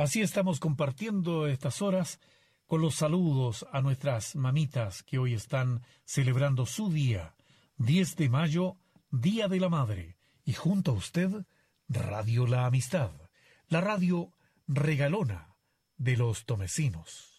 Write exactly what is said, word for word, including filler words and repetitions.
Así estamos compartiendo estas horas con los saludos a nuestras mamitas que hoy están celebrando su día, diez de mayo, Día de la Madre. Y junto a usted, Radio La Amistad, la radio regalona de los tomecinos.